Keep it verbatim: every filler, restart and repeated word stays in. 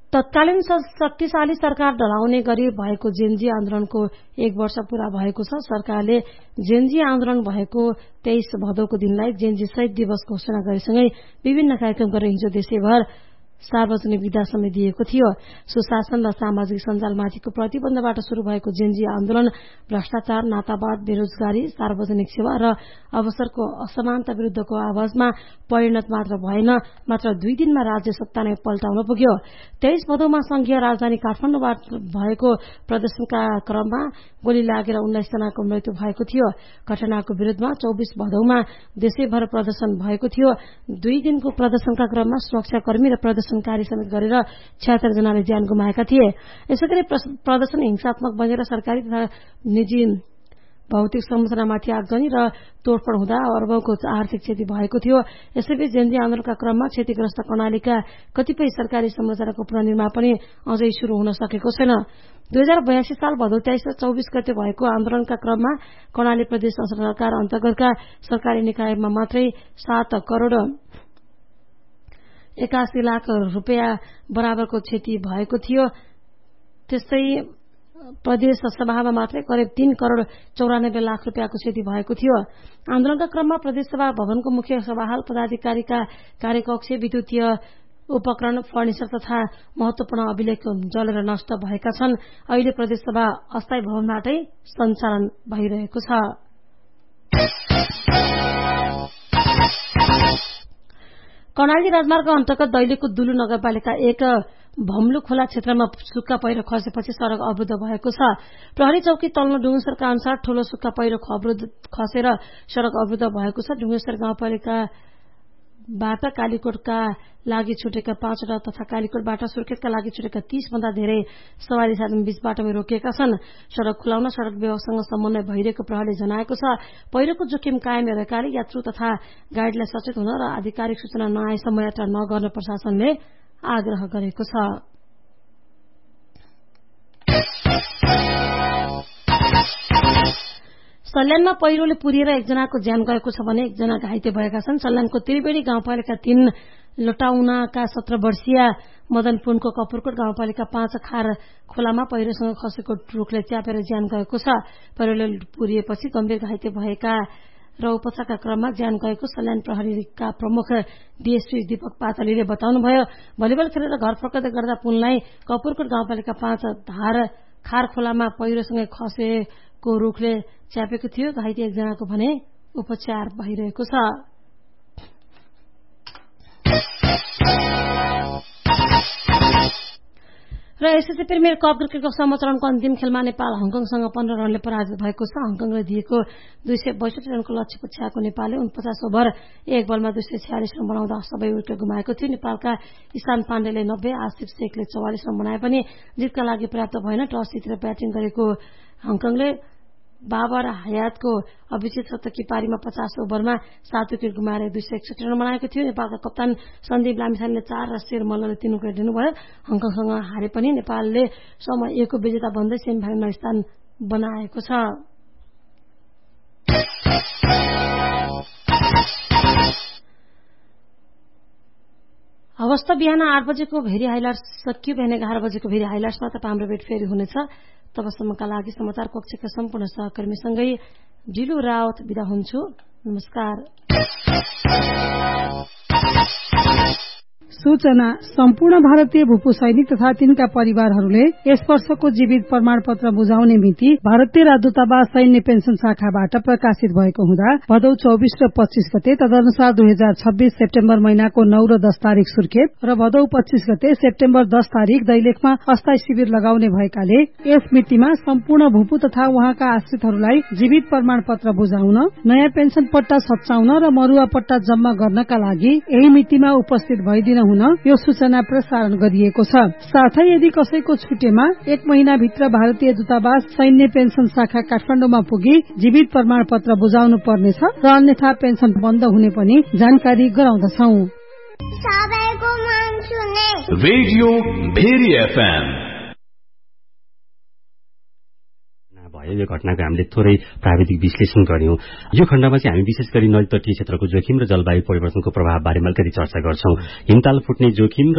तत्कालीन शक्तिशाली सरकार ढलाउने गरी भएको जेनजी आन्दोलनको एक वर्ष पूरा भएको छ। सरकारले जेनजी आन्दोलन भएको तेइस भदौको दिनलाई जेनजी शहीद दिवस घोषणा गरेसँगै विभिन्न कार्यक्रम गरेर हिजो देशैभर सार्वजनिक विदा समेत दिएको थियो। सुशासन र सामाजिक सञ्जालमाथिको प्रतिबन्धबाट शुरू भएको जेनजी आन्दोलन भ्रष्टाचार, नातावाद, बेरोजगारी, सार्वजनिक सेवा र अवसरको असमानता विरूद्धको आवाजमा परिणत मात्र भएन, मात्र दुई दिनमा राज्य सत्ता नै पल्टाउन पुग्यो। तेइस भदौमा संघीय राजधानी काठमाडौँबाट भएको प्रदर्शनका क्रममा गोली लागेर उन्नाइस जनाको मृत्यु भएको थियो। घटनाको विरूद्धमा चौबिस भदौमा देशैभर प्रदर्शन भएको थियो। दुई दिनको प्रदर्शनका क्रममा सुरक्षाकर्मी र प्रदर्शनकारी समेत गरेर छ्यात्तर जनाले ज्यान गुमाएका थिए। यसैगरी प्रदर्शन हिंसात्मक बनेर सरकारी तथा निजी भौतिक संरचनामाथि आगजनी र तोडफोड हुँदा अर्बौंको आर्थिक क्षति भएको थियो। यसैबीच जेनजी आन्दोलनका क्रममा क्षतिग्रस्त कर्णालीका कतिपय सरकारी संरचनाको पुनर्निर्माण पनि अझै शुरू हुन सकेको छैन। दुई हजार बयासी साल भदौ तेइस र चौबिस गते भएको आन्दोलनका क्रममा कर्णाली प्रदेश सरकार अन्तर्गतका सरकारी निकायमा मात्रै सात करोड़ एकासी लाख रुपियाँ बराबरको क्षति भएको थियो। त्यस्तै प्रदेश सभामा मात्रै करिब तीन करोड़ चौरानब्बे लाख रुपियाँको क्षति भएको थियो। आन्दोलनका क्रममा प्रदेशसभा भवनको मुख्य सभाहाल, पदाधिकारीका कार्यकक्ष, विद्युतीय उपकरण, फर्निचर तथा महत्वपूर्ण अभिलेख जलेर नष्ट भएका छन्। अहिले प्रदेशसभा अस्थायी भवनबाटै सञ्चालन भइरहेको छ। कर्णाली राजमार्ग अन्तर्गत दैलेखको दुलु नगरपालिका एक भम्लु खोला क्षेत्रमा सुक्खा पहिरो खसेपछि सड़क अवरुद्ध भएको छ। प्रहरी चौकी तल्लो डुङ्गेश्वरका अनुसार ठूलो सुक्खा पहिरो खसेर सड़क अवरुद्ध भएको छ। डुङ्गेश्वर गाउँपालिकाबाट कालीकोटका लागि छुटेका पाँचवटा तथा कालीकोटबाट सुर्खेतका लागि छुटेका तीस भन्दा धेरै सवारी साधन बीच बाटोमै रोकिएका छन्। सड़क खुलाउन सड़क विभागसँग समन्वय भइरहेको प्रहरीले जनाएको छ। पहिरोको जोखिम कायम रहेकाले यात्रु तथा गाइडलाई सचेत हुन र आधिकारिक सूचना नआएसम्म यात्रा नगर्न प्रशासनले आग्रह गरेको छ। सल्यानमा पहिरोले पुरिएर एकजनाको ज्यान गएको छ भने एकजना घाइते भएका छन्। सल्यानको त्रिवेणी गाउँपालिका तीन लोटाउनाका सत्र वर्षीय मदन पुनको कपुरकोट गाउँपालिका पाँच खार खोलामा पहिरोसँग खसेको ट्रुकले च्यापेर ज्यान गएको छ। पहिरोले पुरिएपछि गम्भीर घाइते भएका र उपचारका क्रममा ज्यान गएको सल्यान प्रहरीका प्रमुख डीएसपी दीपक पातलीले बताउनुभयो। भलिबल खेलेर घर फर्कदै गर्दा पुनलाई कपुरकोट गाउँपालिका पाँच धार खार खोलामा पहिरोसँगै खसेको रुखले च्यापेको थियो। घाइते एकजनाको भने उपचार भइरहेको छ। र एसएससी प्रिमियर कप क्रिकेटको समचरणको अन्तिम खेलमा नेपाल हङकङसँग पन्ध्र रनले पराजित भएको छ। हङकङले दिएको दुई सय बैसठी रनको लक्ष्य पछ्याएको नेपालले उनपचास ओभर एक बलमा दुई सय छयालिस रन बनाउँदा सबै विकेट गुमाएको थियो। नेपालका ईशान पाण्डेले नब्बे, आसिफ शेखले चौवालिस रन बनाए पनि जितका लागि पर्याप्त भएन। टस जितेर ब्याटिङ गरेको हङकङले बाबर हयातको अभिजित शतकी पारीमा पचास ओभरमा सात विकेट गुमाएर दुई सय एकसठी रन बनाएको थियो। नेपालका कप्तान सन्दीप लामिछानेले चार र शेर मल्लले तीन विकेट दिनुभयो। हङकङसँग हारे पनि नेपालले समय एकको विजेता बन्दै सेमिफाइनलमा स्थान बनाएको छ। अवस्था बिहान आठ बजेको भेरी हाइलाइट्स सकियो। बिहान एघार बजेको भेरी हाइलाइट्समा तपाईँ हाम्रो भेट फेरि हुनेछ। तबसम्मका लागि समाचार कक्षका सम्पूर्ण सहकर्मीसँगै डिलु रावत बिदा हुन्छु। नमस्कार। सूचना। सम्पूर्ण भारतीय भूपू सैनिक तथा तिनका परिवारहरूले यस वर्षको जीवित प्रमाण पत्र बुझाउने मिति भारतीय राजदूतावास सैन्य पेन्सन शाखाबाट प्रकाशित भएको हुँदा भदौ चौबिस र पच्चीस गते तदनुसार दुई हजार छब्बीस सेप्टेम्बर महिनाको नौ र दस तारीक सुर्खेत र भदौ पच्चीस गते सेप्टेम्बर दस तारीक दैलेखमा अस्थायी शिविर लगाउने भएकाले यस मितिमा सम्पूर्ण भूपू तथा उहाँका आश्रितहरूलाई जीवित प्रमाण पत्र बुझाउन, नयाँ पेन्सन पट्टा सच्याउन र मरुवा पट्टा जम्मा गर्नका लागि यही मितिमा उपस्थित भइदिन हुन यो सूचना प्रसारण गरिएको छ। साथै यदि कसैको छुटेमा एक महिनाभित्र भारतीय दूतावास सैन्य पेन्सन शाखा काठमाडौँमा पुगी जीवित प्रमाण पत्र बुझाउनु पर्नेछ र अन्यथा पेन्सन बन्द हुने पनि जानकारी गराउँदछौ। रेडियो भेरी एफएम भयो। यो घटनाको हामीले थोरै प्राविधिक विश्लेषण गर्यौं। यो खण्डमा चाहिँ हामी विशेष गरी नदी तटीय क्षेत्रको जोखिम र जलवायु परिवर्तनको प्रभावबारे अलिकति चर्चा गर्छौं। हिमताल फुट्ने जोखिम र